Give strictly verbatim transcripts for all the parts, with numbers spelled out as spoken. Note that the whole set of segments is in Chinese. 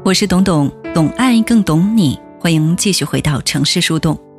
我是董董，懂爱更懂你，欢迎继续回到城市树洞。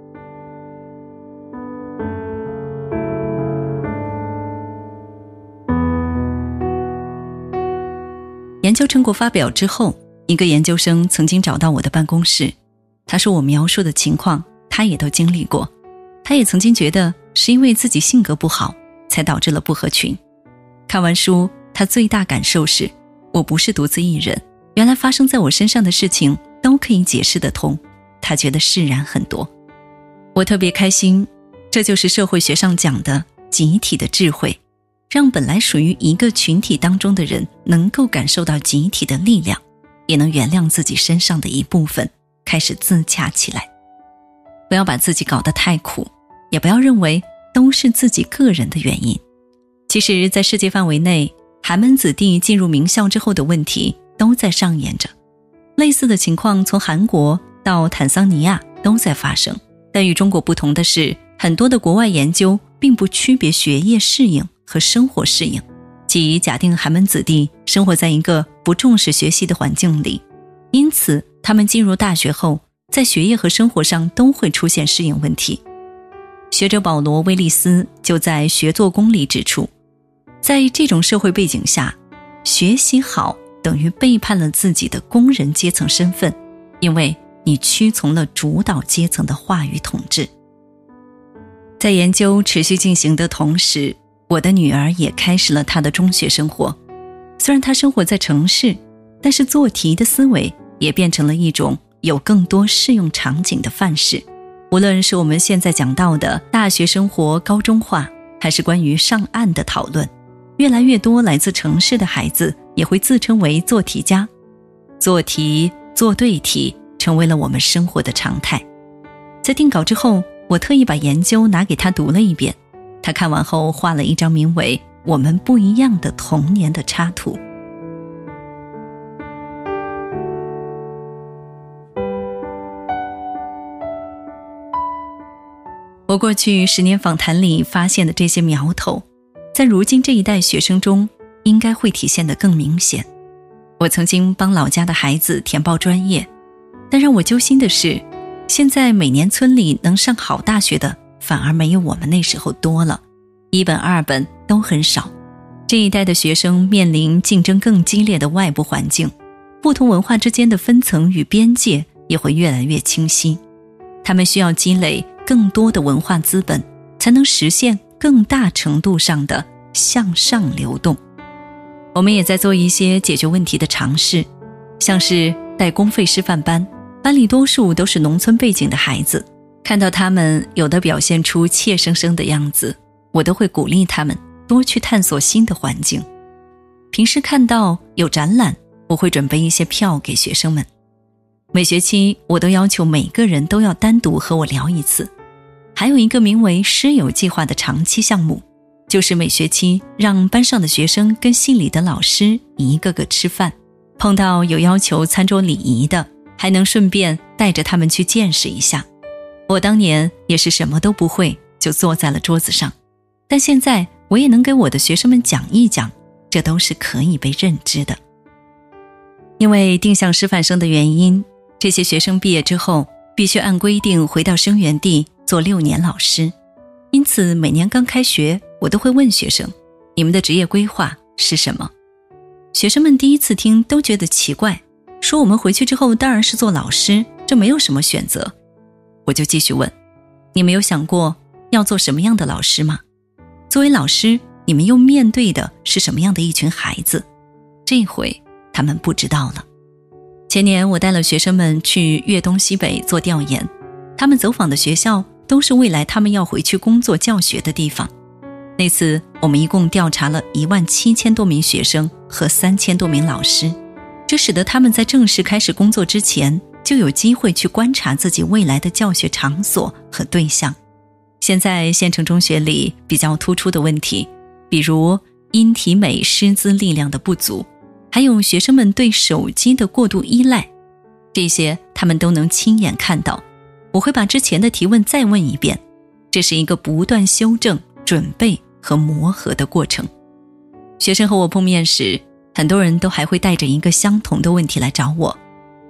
研究成果发表之后，一个研究生曾经找到我的办公室，他说我描述的情况他也都经历过，他也曾经觉得是因为自己性格不好才导致了不合群。看完书，他最大感受是我不是独自一人，原来发生在我身上的事情都可以解释得通，他觉得释然很多。我特别开心，这就是社会学上讲的集体的智慧，让本来属于一个群体当中的人能够感受到集体的力量，也能原谅自己身上的一部分，开始自洽起来。不要把自己搞得太苦，也不要认为都是自己个人的原因。其实在世界范围内，寒门子弟进入名校之后的问题都在上演着，类似的情况从韩国到坦桑尼亚都在发生。但与中国不同的是，很多的国外研究并不区别学业适应和生活适应，即假定寒门子弟生活在一个不重视学习的环境里，因此他们进入大学后，在学业和生活上都会出现适应问题。学者保罗·威利斯就在《学做工》里指出，在这种社会背景下，学习好等于背叛了自己的工人阶层身份，因为你屈从了主导阶层的话语统治。在研究持续进行的同时，我的女儿也开始了她的中学生活。虽然她生活在城市，但是做题的思维也变成了一种有更多适用场景的范式。无论是我们现在讲到的大学生活高中化，还是关于上岸的讨论，越来越多来自城市的孩子也会自称为做题家。做题、做对题成为了我们生活的常态。在定稿之后，我特意把研究拿给他读了一遍，他看完后画了一张名为《我们不一样的童年》的插图。我过去十年访谈里发现的这些苗头，在如今这一代学生中应该会体现得更明显。我曾经帮老家的孩子填报专业，但让我揪心的是，现在每年村里能上好大学的反而没有我们那时候多了，一本二本都很少。这一代的学生面临竞争更激烈的外部环境，不同文化之间的分层与边界也会越来越清晰。他们需要积累更多的文化资本，才能实现更大程度上的向上流动。我们也在做一些解决问题的尝试，像是带公费师范班，班里多数都是农村背景的孩子，看到他们有的表现出怯生生的样子，我都会鼓励他们多去探索新的环境。平时看到有展览，我会准备一些票给学生们。每学期我都要求每个人都要单独和我聊一次。还有一个名为师友计划的长期项目，就是每学期让班上的学生跟系里的老师一个个吃饭，碰到有要求餐桌礼仪的，还能顺便带着他们去见识一下。我当年也是什么都不会就坐在了桌子上，但现在我也能给我的学生们讲一讲，这都是可以被认知的。因为定向师范生的原因，这些学生毕业之后必须按规定回到生源地做六年老师，因此每年刚开学，我都会问学生，你们的职业规划是什么？学生们第一次听都觉得奇怪，说我们回去之后当然是做老师，这没有什么选择。我就继续问，你们有想过要做什么样的老师吗？作为老师，你们又面对的是什么样的一群孩子？这回他们不知道了。前年我带了学生们去粤东西北做调研，他们走访的学校都是未来他们要回去工作教学的地方。那次我们一共调查了一万七千多名学生和三千多名老师，这使得他们在正式开始工作之前就有机会去观察自己未来的教学场所和对象。现在县城中学里比较突出的问题，比如音体美师资力量的不足，还有学生们对手机的过度依赖，这些他们都能亲眼看到。我会把之前的提问再问一遍，这是一个不断修正、准备和磨合的过程。学生和我碰面时，很多人都还会带着一个相同的问题来找我，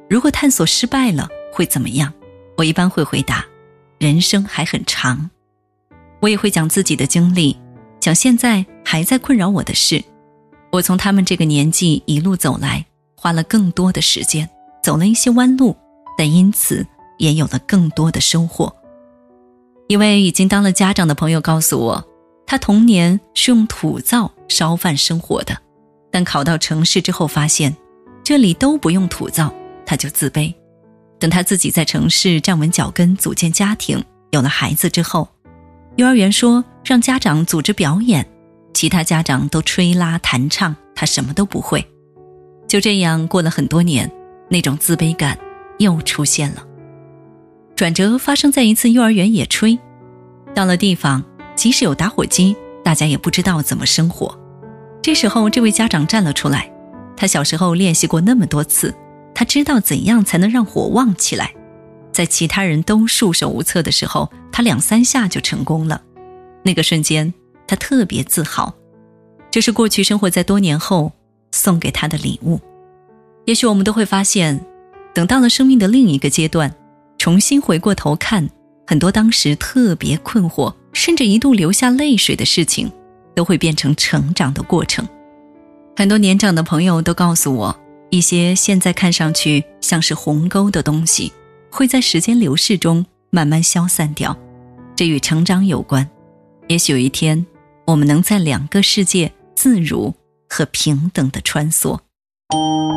如果探索失败了会怎么样？我一般会回答，人生还很长。我也会讲自己的经历，讲现在还在困扰我的事。我从他们这个年纪一路走来，花了更多的时间，走了一些弯路，但因此也有了更多的收获。一位已经当了家长的朋友告诉我，他童年是用土灶烧饭生活的，但考到城市之后发现这里都不用土灶，他就自卑。等他自己在城市站稳脚跟，组建家庭，有了孩子之后，幼儿园说让家长组织表演，其他家长都吹拉弹唱，他什么都不会。就这样过了很多年，那种自卑感又出现了。转折发生在一次幼儿园野炊，到了地方，即使有打火机，大家也不知道怎么生火。这时候这位家长站了出来，他小时候练习过那么多次，他知道怎样才能让火旺起来。在其他人都束手无策的时候，他两三下就成功了。那个瞬间，他特别自豪，这是过去生活在多年后送给他的礼物。也许我们都会发现，等到了生命的另一个阶段，重新回过头看，很多当时特别困惑，甚至一度流下泪水的事情，都会变成成长的过程。很多年长的朋友都告诉我，一些现在看上去像是鸿沟的东西，会在时间流逝中慢慢消散掉，这与成长有关。也许有一天，我们能在两个世界自如和平等地穿梭。